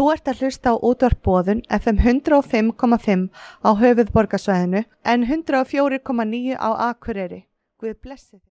Þú ert að hlusta á útvarp Boðun FM 105,5 á höfuðborgarsvæðinu en 104,9 á Akureyri. Guð blessi þig.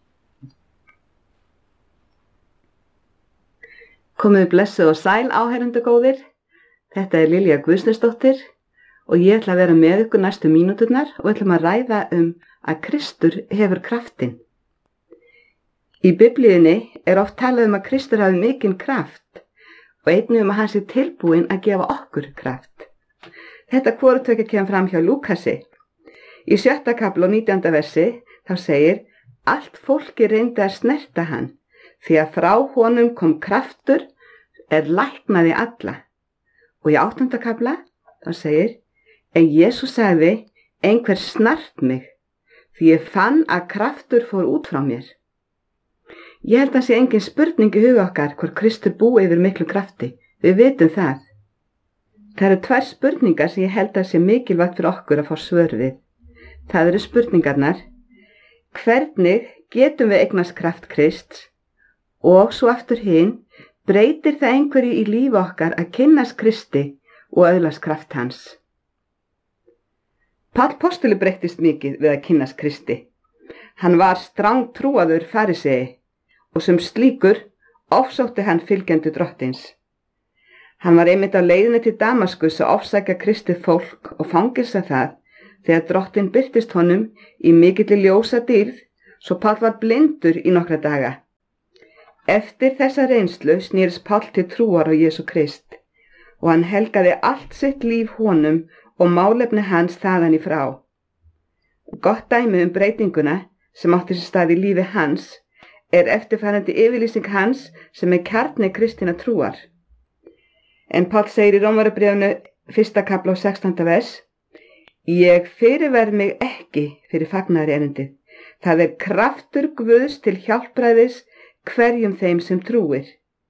Komið blessuð og sæl áheyrendur góðir. Þetta er Lilja Guðsnesdóttir og ég ætla að vera með ykkur næstu mínúturnar og ætlum að ræða að Kristur hefur kraftinn. Í Biblíunni er oft talað að Kristur hafi mikinn kraft og einnig að hann sé tilbúinn að gefa okkur kraft. Þetta hvorutveggja kemur fram hjá Lúkasi. Í 6. kafla og 19. versi þá segir: allt fólki reyndi að snerta hann, því að frá honum kom kraftur læknaði alla. Og í 8. kafla þá segir: en Jesús sagði: einhver snart mig, því ég fann að kraftur fór út frá mér. Ég held að sé engin spurning í huga okkar hvort Kristur búi yfir miklu krafti. Við vitum það. Það eru 2 spurningar sem ég held að sé mikilvægt fyrir okkur að fá svör við. Það eru spurningarnar: hvernig getum við eignast kraft Krists? Og svo aftur hin, breytir það einhverju í lífi okkar að kynnast Kristi og öðlast kraft hans? Páll postuli breyttist mikið við að kynnast Kristi. Hann var strangtrúaður farisei og sem slíkur ofsótti hann fylgjendur drottins. Hann var einmitt á leiðinni til Damaskus að ofsækja kristið fólk og fangilsa það þegar drottin birtist honum í mikilli ljósa dýrð, svo Páll var blindur í nokkra daga. Eftir þessa reynslu snýrist Páll til trúar á Jesú Krist og hann helgaði allt sitt líf honum og málefni hans þaðan í frá. Gott dæmi breytinguna sem átti sér stað í lífi hans er eftirfarandi yfirlýsing hans sem er kjarni kristinna trúar. En Páll segir í Rómarbréfinu 1. kafla og 16. vers: ég fyrirverð mig ekki fyrir fagnaðarerindið. Það er kraftur Guðs til hjálpræðis hverjum þeim sem trúir.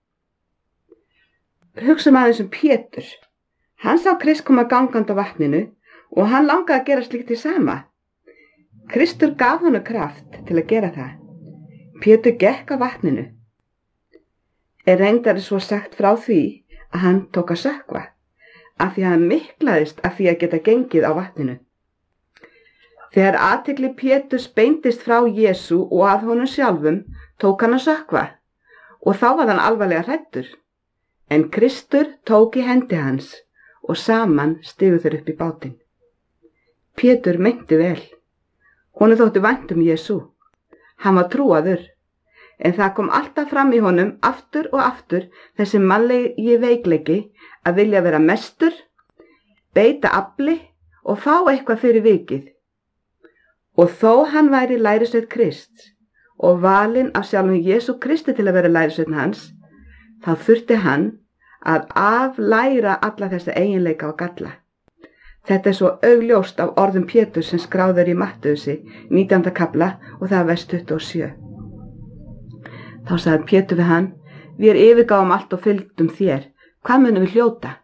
Hugsum aðeins Pétur. Hann sá Krist koma gangandi á vatninu og hann langaði að gera slíkt í sama. Kristur gaf honum kraft til að gera það. Pétur gekk á vatninu. Er reyndar svo sagt frá því að hann tók að sökkva, af því að hann miklaðist af því að geta gengið á vatninu. Þegar athygli Péturs beindist frá Jesú og að honum sjálfum, tók hann að sökkva og þá var hann alvarlega hræddur. En Kristur tók í hendi hans og saman stigu þeir upp í bátinn. Pétur meinti vel. Honum þótti vænt Jesú. Hann var trúaður, en það kom alltaf fram í honum aftur og aftur þessi mannlegi veikleiki að vilja vera mestur, beita afli og fá eitthvað fyrir vikið. Og þó hann væri lærisveinn Krists og valinn af sjálfum Jesú Kristi til að vera lærisveinn hans, þá þurfti hann að aflæra alla þessa eiginleika og galla. Þetta er svo augljóst af orðum Péturs sem skráður í Mattheusi 19. kafla og það er vers 27. Þá sagði Pétur við hann: við yfirgáfum allt og fylgdum þér. Hvað munum við hljóta?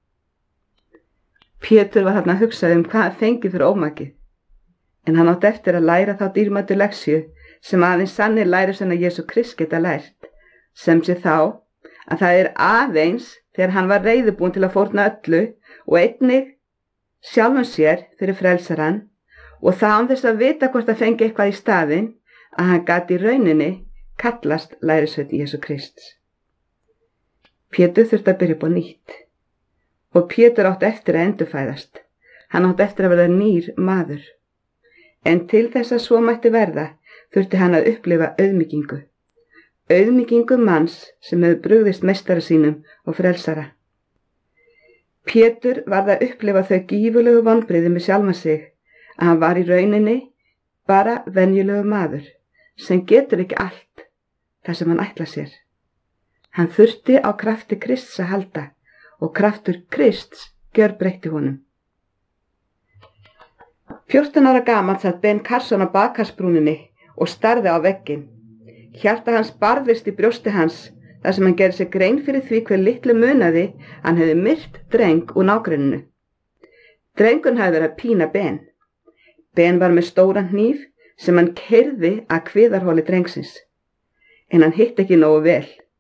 Pétur var þarna að hugsa hvað fengi fyrir ómakið. En hann átti eftir að læra þá dýrmætu lexíu sem aðeins sannir lærisveinar Jesú Krist geta lært, sem sé þá að það er aðeins þegar hann var reiðubúinn til að fórna öllu og einnig sjálfum sér fyrir frelsarann og það án þess að vita hvort það fengi eitthvað í staðinn að hann gat í rauninni kallast lærisveinn Jesú Krists. Pétur þurfti að byrja upp á nýtt og Pétur átti eftir að endurfæðast. Hann átti eftir að verða nýr maður. En til þess að svo mætti verða þurfti hann að upplifa auðmýkingu. Auðmýkingu manns sem hefur brugðist meistara sínum og frelsara. Pétur varð að upplifa þau gífurlegu vonbrigði með sjálfan sig að hann var í rauninni bara venjulegu maður sem getur ekki allt það sem hann ætlar sér. Hann þurfti á krafti Krists að halda og kraftur Krists gjörbreytti honum. 14 ára gamall sat Ben Carson á baðkarsbrúninni og starði á vegginn. Hjarta hans barðist í brjósti hans þar sem hann gerði sér grein fyrir því hver litlu munaði hann hefði myrt dreng úr nágrenninu. Drengurinn hafði verið að pína Ben. Ben var með stóran hníf sem hann keyrði að kviðarholi drengsins. En hann hitti ekki nógu vel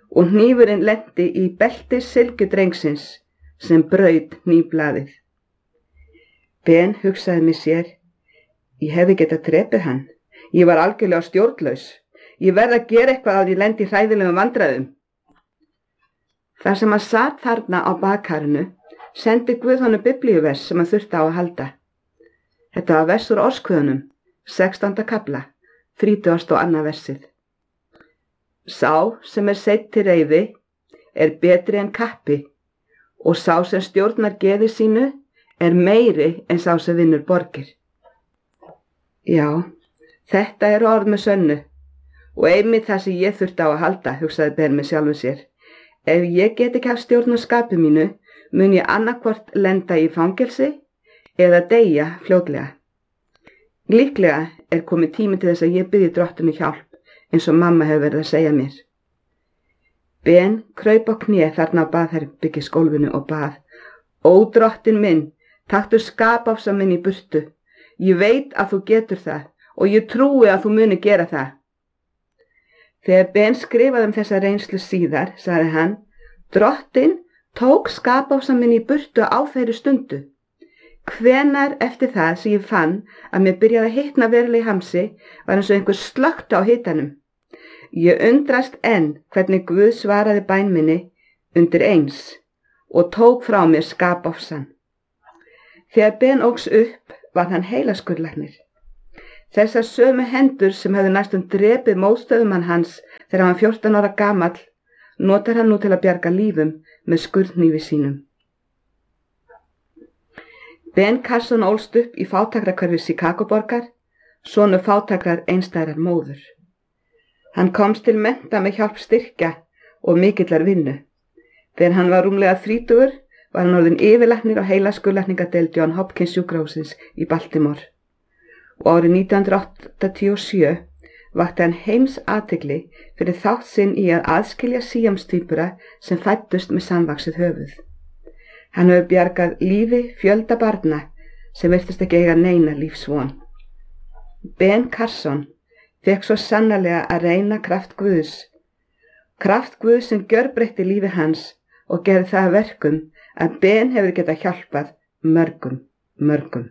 og hnífurinn lenti í belti silkjudrengsins sem braut hnífblaðið. Ben hugsaði með sér, ég hefði getað drepið hann. Ég var algjörlega stjórnlaus. Ég verð að gera eitthvað að ég lendi í hræðilegum vandræðum. Þar sem hann sat þarna á bakkarinu, sendi Guð honum biblíuvers sem hann þurfti á að halda. Þetta var vers úr Orskvöðunum, 16. kafla, 32. versið. Sá sem seinn til reiði betri en kappi, og sá sem stjórnar geði sínu meiri en sá sem vinnur borgir. Já, þetta orð með sönnu, og einmitt það sem ég þurfti á að halda, hugsaði Ben með sjálfum sér. Ef ég get ekki haft stjórn á skapi mínu, mun ég annaðhvort lenda í fangelsi eða deyja fljótlega. Líklega komið tími til þess að ég biðji drottinu hjálp, eins og mamma hefur verið að segja mér. Ben kraup á kné þarna á baðherbergisgólfinu og bað, ó drottin minn, taktu skapáfsa minn í burtu. Ég veit að þú getur það og ég trúi að þú muni gera það. Þegar Ben skrifaði þessa reynslu síðar, sagði hann, drottin tók skapáfsa minn í burtu á þeirri stundu. Hvenær eftir það sem ég fann að mér byrjaði að hitna verulega í hamsi, var eins og einhver slökkti á hitanum. Ég undrast enn hvernig Guð svaraði bæn minni undir eins og tók frá mér skapáfsan. Þegar Ben óx upp var hann heilaskurlæknir. Þessar sömu hendur sem hefðu næstum drepið mótstöðumann hans þegar hann var 14 ára gamall, notar hann nú til að bjarga lífum með skurðhnífi sínum. Ben Carson ólst upp í fátækrahverfi Chicagoborgar, sonur fátækrar einstæðrar móður. Hann komst til mennta með hjálp styrkja og mikillar vinnu. Þegar hann var rúmlega 30 var hann orðinn yfirlæknir á heilaskurlækningadeild John Hopkins sjúkrahússins í Baltimore. Og árið 1987 vakti hann heims athygli fyrir þátt sinn í að aðskilja síamstvíbura sem fæddust með samvaxið höfuð. Hann hefur bjargað lífi fjölda barna sem virtust ekki eiga neina lífsvon. Ben Carson fékk svo sannarlega að reyna kraft Guðs sem gjörbreytti lífi hans og gerði það að verkum að Ben hefur getað hjálpað mörgum.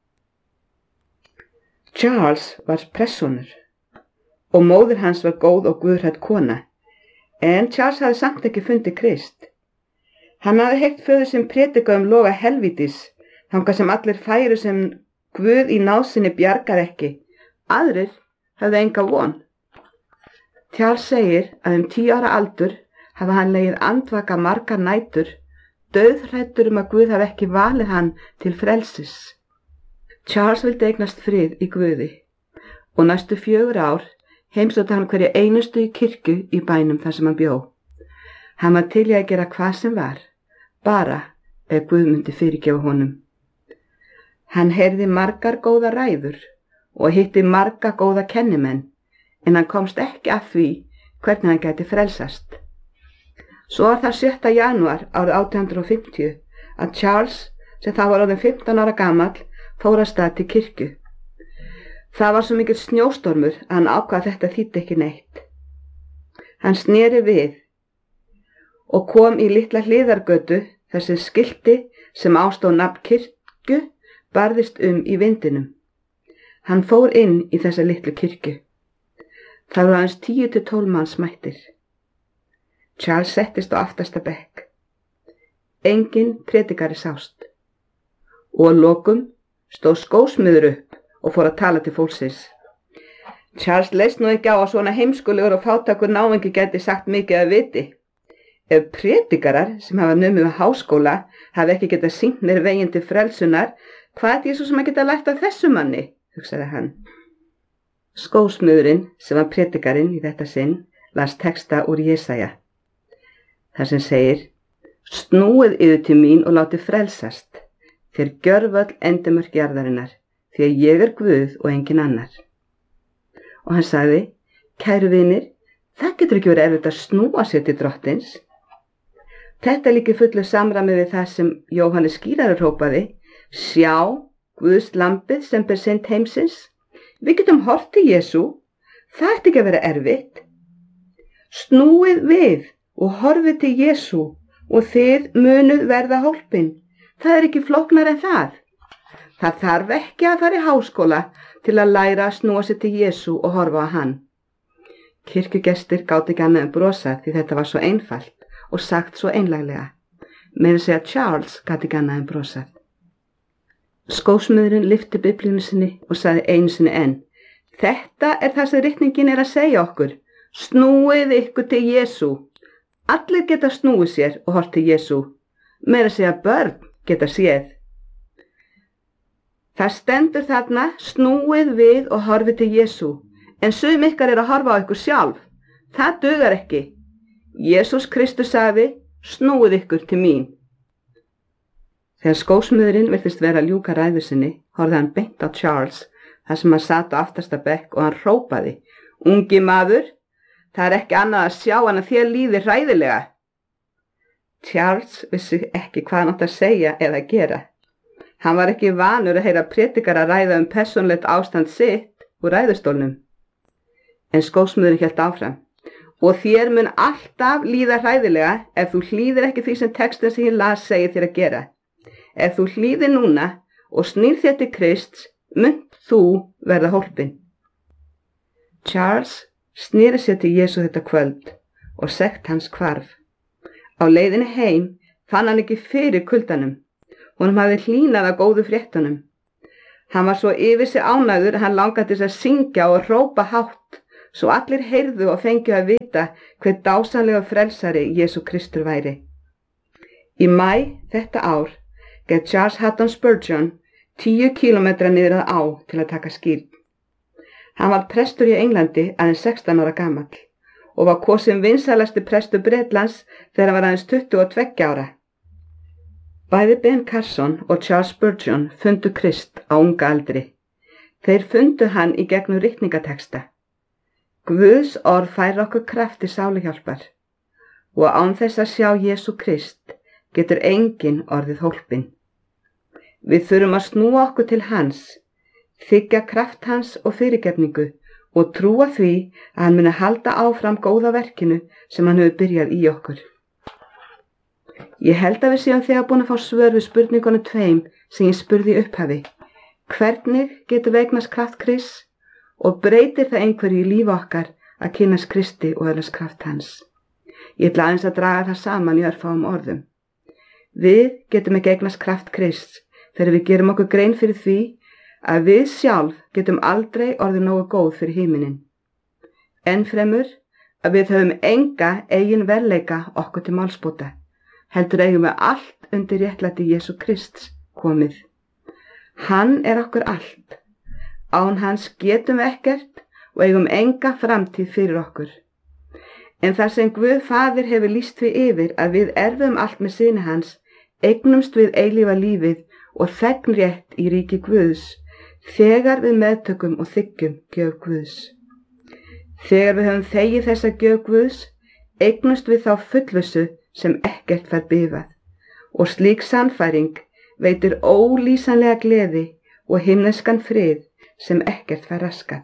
Charles var prestssonur og móðir hans var góð og guðhrædd kona, en Charles hafði samt ekki fundið Krist. Hann hafði heyrt föður sinn predika loga helvítis, þangað sem allir færu sem Guð í náðsinni bjargar ekki. Aðrir hafði enga von. Charles segir að 10 ára aldur hafi hann legið andvaka margar nætur, dauðhræddur að Guð hafi ekki valið hann til frelsis. Charles vildi eignast frið í Guði og næstu 4 ár heimsótti hann hverja einustu í kirkju í bænum þar sem hann bjó. Hann var til í að gera hvað sem var, bara ef Guð myndi fyrirgefa honum. Hann heyrði margar góða ræður og hitti marga góða kennimenn, en hann komst ekki að því hvernig hann gæti frelsast. Svo var það 7. janúar árið 1850 að Charles, sem þá var orðinn 15 ára gamall, fór af stað til kirkju. Það var svo mikill snjóstormur að hann ákvað að þetta þýddi ekki neitt. Hann sneri við og kom í litla hliðargötu þar sem skilti sem ástóð nafn kirkju barðist í vindinum. Hann fór inn í þessa litlu kirkju. Það var aðeins 10 til 12 manns mættir. Charles settist á aftasta bekk. Engin predikari sást. Og að lokum stóð skósmiður upp og fór að tala til fólksins. Charles leist nú ekki á að svona heimskulegur og fátækur náungi gæti sagt mikið að viti. Ef predikarar sem hafa numið við háskóla hafi ekki getað sýnt mér veginn til frelsunar, hvað er ég svo sem að geta lært af þessu manni, hugsaði hann. Skósmiðurinn, sem var predikarinn í þetta sinn, las texta úr Jesaja. Þar sem segir, snúið yfir til mín og látið frelsast, þér gjörvöll endimörk jarðarinnar, því að ég er Guð og engin annar. Og hann sagði, kæru vinir, það getur ekki verið erfitt að snúa sér til drottins. Þetta líki fullu samræmi við það sem Jóhannes skírari hrópaði, sjá, Guðs lambið sem ber synd heimsins. Við getum horft til Jesú, það ætti ekki að vera erfitt. Snúið við og horfið til Jesú og þið munuð verða hólpin. Það er ekki flóknar en það. Það þarf ekki að fara í háskóla til að læra að snúa sig til Jesú og horfa á hann. Kirkjugestir gátu ekki annað en brosað því þetta var svo einfalt og sagt svo einlæglega. Meira segja Charles gat ekki annað en brosað. Skósmiðurinn lyfti biblíunni sinni og sagði einu sinni enn: Þetta er það sem ritningin er að segja okkur. Snúið ykkur til Jesú. Allir geta snúið sér og horft til Jesú. Meira segja börn geta séð. Það stendur þarna: snúið við og horfið til Jesú. En sum ykkar er að horfa á ykkur sjálf. Það dugar ekki. Jesús Kristus sagði: snúið ykkur til mín. Þegar skósmiðurinn virtist vera að ljúka ræðu sinni, horfði hann beint á Charles, þar sem hann sat á aftasta bekk, og hann hrópaði: Ungi maður, það er ekki annað að sjá en að þér líði hræðilega. Charles vissi ekki hvað hann átti að segja eða gera. Hann var ekki vanur að heyra prédikara ræða persónulegt ástand sitt úr ræðustólnum. En skósmiðurinn hélt áfram: Og þér mun alltaf líða hræðilega ef þú hlýðir ekki því sem textin sem ég las segir þér að gera. Ef þú hlýðir núna og snýr þér til Krists, munt þú verða hólpin. Charles snýri sér til Jesú þetta kvöld og sekt hans hvarf. Á leiðinni heim fann hann ekki fyrir kuldanum. Honum hafði hlýnað af góðu fréttunum. Hann var svo yfir sig ánægður að hann langaði til að syngja og hrópa hátt, svo allir heyrðu og fengju að vita hver dásamlega frelsari Jesú Kristur væri. Í maí þetta ár gekk Charles Haddon Spurgeon 10 kílómetra niður að á til að taka skírn. Hann var prestur í Englandi aðeins 16 ára gamall og var kosinn vinsælasti prestur Bretlands þegar hann var aðeins 22 ára. Bæði Ben Carson og Charles Spurgeon fundu Krist á unga aldri. Þeir fundu hann í gegnum ritningateksta. Guðs orð færir okkur kraft til sáluhjálpar og án þess að sjá Jesú Krist getur enginn orðið hólpin. Við þurfum að snúa okkur til hans, þiggja kraft hans og fyrirgefningu og trúa því að hann muni halda áfram góða verkinu sem hann hefur byrjað í okkur. Ég held að við séum þegar búin að fá svör við spurningunum 2 sem ég spurði í upphafi. Hvernig getur við eignast kraft Krists og breytir það einhverju í lífi okkar að kynnast Kristi og öðlast kraft hans? Ég ætla aðeins að draga það saman í örfáum orðum. Við getum ekki eignast kraft Krists þegar við gerum okkur grein fyrir því að við sjálf getum aldrei orðið nógu góð fyrir himinin. Ennfremur að við höfum enga eigin verðleika okkur til málsbóta, heldur eigum við allt undir réttlæti Jesú Krists komið. Hann er okkur allt. Án hans getum við ekkert og eigum enga framtíð fyrir okkur. En þar sem Guð Faðir hefur lýst við yfir að við erfum allt með syni hans, eignumst við eilífa lífið og þegn rétt í ríki Guðs, þegar við meðtökum og þiggjum gjöf Guðs. Þegar við höfum þegið þessa gjöf Guðs, eignumst við þá fullvissu sem ekkert fær bifað, og slík sannfæring veitir ólýsanlega gleði og himneskan frið sem ekkert fær raskað.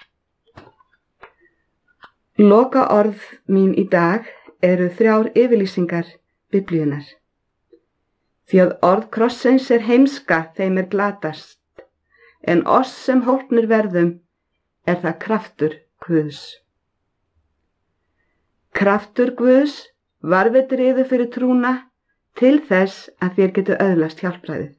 Loka orð mín í dag eru 3 yfirlýsingar Biblíunnar. Því að orð krossins er heimska þeim er glatast, en oss sem hólpnir verðum er það kraftur Guðs. Kraftur Guðs varveitir yður fyrir trúna til þess að þér getur öðlast hjálpræðið.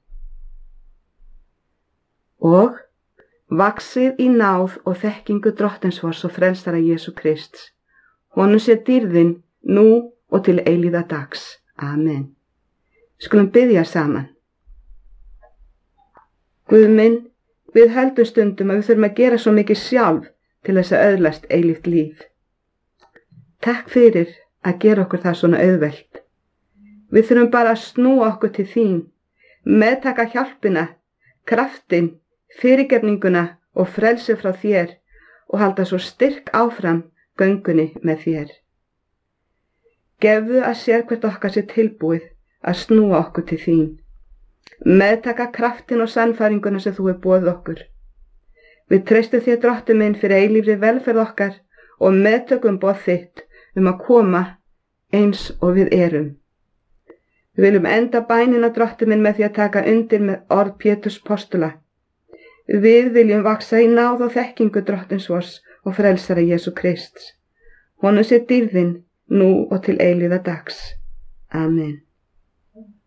Og vaxið í náð og þekkingu Drottins og frelsara Jesú Krists. Honum sé dýrðin nú og til eilíða dags. Amen. Skulum biðja saman. Guð minn, við höldum stundum að við þurfum að gera svo mikið sjálf til þess að öðlast eilíft líf. Takk fyrir að gera okkur það svona auðvelt. Við þurfum bara að snúa okkur til þín, meðtaka hjálpina, kraftin, fyrirgefninguna og frelsi frá þér og halda svo styrk áfram göngunni með þér. Gefðu að sér hvert okkar sé tilbúið að snúa okkur til þín. Meðtaka kraftin og sannfæringuna sem þú hefur boðið okkur. Við treystum þér, Drottinn minn, fyrir eilífri velferð okkar og meðtökum boð þitt að koma eins og við erum. Við viljum enda bænina Drottinn minn með því að taka undir með orð Péturs postula. Við viljum vaksa í náð og þekkingu Drottins vors og frelsara Jesú Krists. Honum sé dýrðin nú og til eilíða dags. Amen.